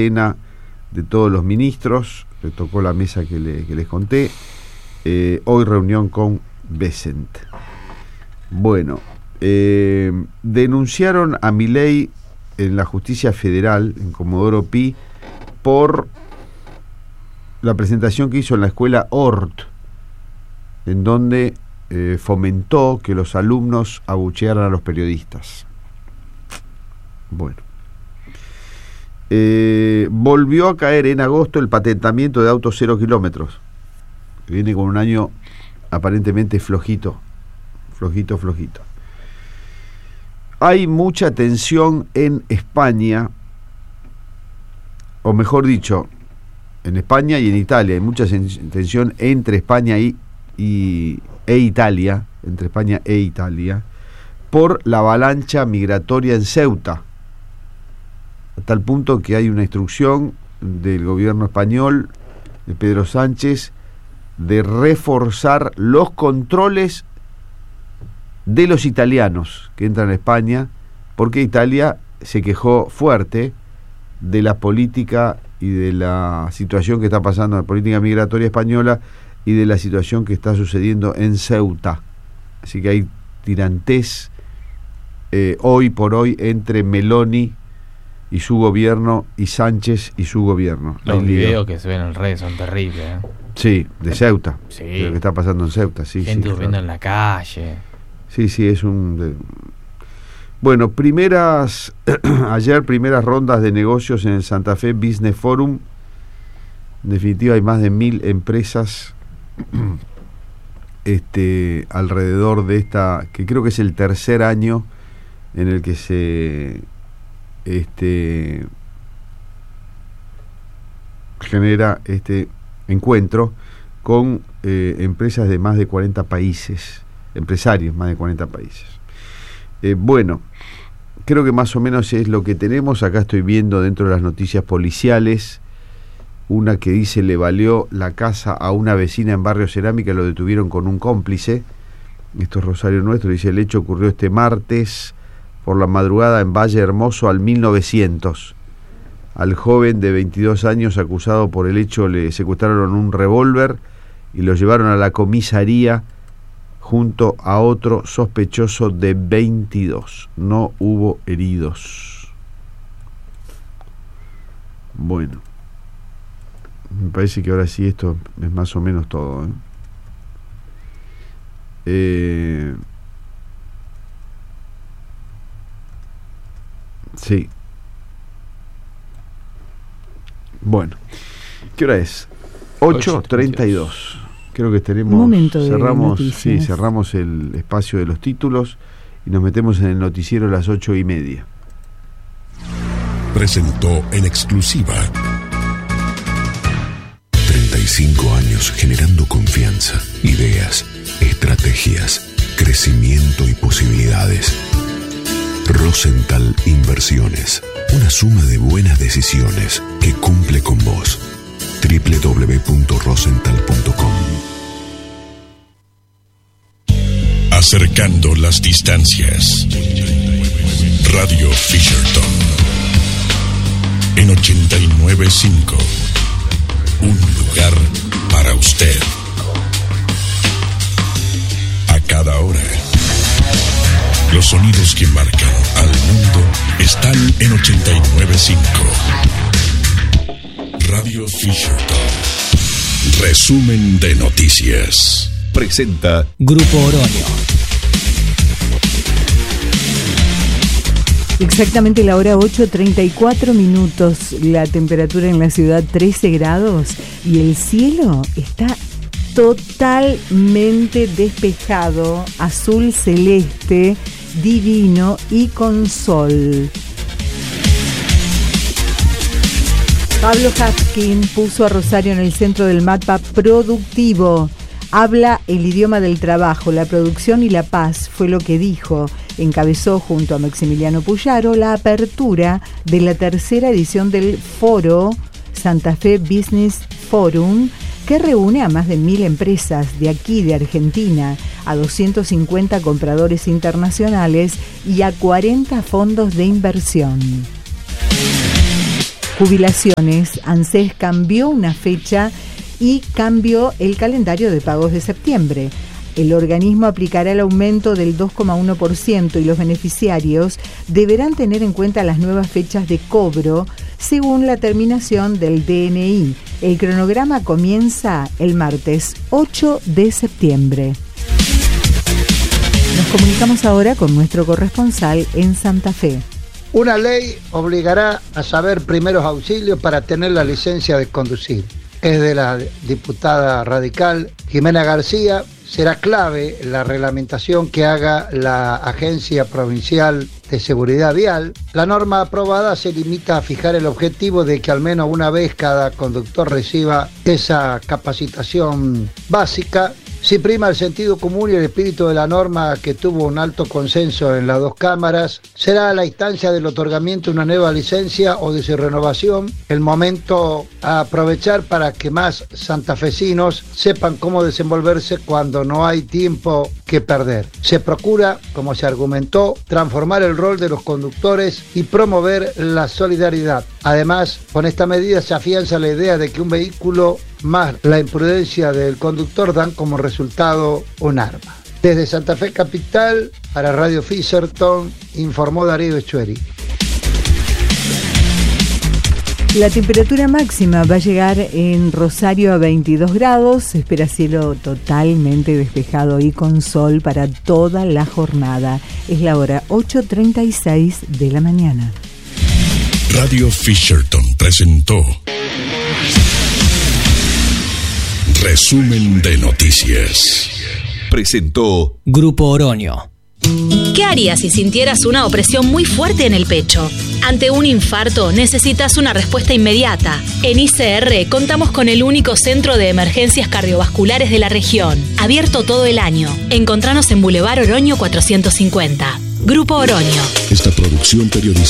plena de todos los ministros, le tocó la mesa que les conté. Hoy reunión con Bessent. Bueno, denunciaron a Milei en la justicia federal, en Comodoro Pi, por la presentación que hizo en la escuela Ort, en donde fomentó que los alumnos abuchearan a los periodistas. Bueno, volvió a caer en agosto el patentamiento de autos 0 kilómetros, que viene con un año aparentemente flojito. Hay mucha tensión en España, o mejor dicho, en España y en Italia. Hay mucha tensión entre España e Italia, por la avalancha migratoria en Ceuta, a tal punto que hay una instrucción del gobierno español, de Pedro Sánchez, de reforzar los controles de los italianos que entran a España, porque Italia se quejó fuerte de la política y de la situación que está pasando en la política migratoria española y de la situación que está sucediendo en Ceuta. Así que hay tirantés hoy por hoy entre Meloni y su gobierno y Sánchez y su gobierno. Los videos que se ven en redes son terribles, ¿eh? Sí, de Ceuta. Sí. De lo que está pasando en Ceuta, sí. Gente durmiendo claro. en la calle. Sí, es un... Bueno, ayer primeras rondas de negocios en el Santa Fe Business Forum. En definitiva hay más de 1.000 empresas alrededor de esta, que creo que es el tercer año en el que se genera este encuentro con empresas de más de 40 países, empresarios más de 40 países. Bueno, creo que más o menos es lo que tenemos. Acá estoy viendo dentro de las noticias policiales una que dice: le valió la casa a una vecina en Barrio Cerámica, lo detuvieron con un cómplice. Esto es Rosario Nuestro. Dice: el hecho ocurrió este martes por la madrugada en Valle Hermoso al 1900. Al joven de 22 años acusado por el hecho le secuestraron un revólver y lo llevaron a la comisaría junto a otro sospechoso de 22. No hubo heridos. Bueno, me parece que ahora sí esto es más o menos todo, sí. Bueno, ¿qué hora es? 8:32. Creo que tenemos, cerramos el espacio de los títulos y nos metemos en el noticiero a las 8:30. Presentó en exclusiva 35 años generando confianza, ideas, estrategias, crecimiento y posibilidades. Rosenthal Inversiones, una suma de buenas decisiones que cumple con vos. www.rosenthal.com. Acercando las distancias. Radio Fisherton en 89.5. Un lugar para usted. A cada hora. Los sonidos que marcan al mundo están en 89.5. Radio Fisherton. Resumen de noticias. Presenta Grupo Oroño. Exactamente la hora 8:34. La temperatura en la ciudad 13 grados y el cielo está totalmente despejado, azul celeste, divino y con sol. Pablo Haskin puso a Rosario en el centro del mapa productivo. Habla el idioma del trabajo, la producción y la paz, fue lo que dijo. Encabezó junto a Maximiliano Puyaro la apertura de la tercera edición del foro Santa Fe Business Forum, que reúne a más de 1.000 empresas de aquí, de Argentina, a 250 compradores internacionales y a 40 fondos de inversión. jubilaciones, ANSES cambió una fecha y cambió el calendario de pagos de septiembre. El organismo aplicará el aumento del 2,1% y los beneficiarios deberán tener en cuenta las nuevas fechas de cobro según la terminación del DNI. El cronograma comienza el martes 8 de septiembre. Nos comunicamos ahora con nuestro corresponsal en Santa Fe. Una ley obligará a saber primeros auxilios para tener la licencia de conducir. Es de la diputada radical Jimena García. Será clave la reglamentación que haga la Agencia Provincial de Seguridad Vial. La norma aprobada se limita a fijar el objetivo de que al menos una vez cada conductor reciba esa capacitación básica. Si prima el sentido común y el espíritu de la norma, que tuvo un alto consenso en las dos cámaras, será a la instancia del otorgamiento de una nueva licencia o de su renovación el momento a aprovechar para que más santafesinos sepan cómo desenvolverse cuando no hay tiempo que perder. Se procura, como se argumentó, transformar el rol de los conductores y promover la solidaridad. Además, con esta medida se afianza la idea de que un vehículo más la imprudencia del conductor dan como resultado un arma. Desde Santa Fe Capital, para Radio Fisherton, informó Darío Echueri. La temperatura máxima va a llegar en Rosario a 22 grados. Se espera cielo totalmente despejado y con sol para toda la jornada. Es la hora 8:36 de la mañana. Radio Fisherton presentó Resumen de Noticias. Presentó Grupo Oroño. ¿Qué harías si sintieras una opresión muy fuerte en el pecho? Ante un infarto necesitas una respuesta inmediata. En ICR contamos con el único centro de emergencias cardiovasculares de la región, abierto todo el año. Encontranos en Boulevard Oroño 450. Grupo Oroño. Esta producción periodística